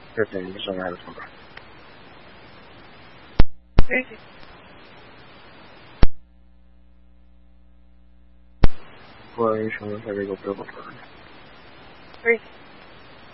这等于生还是什么？关于什么在这个背后头？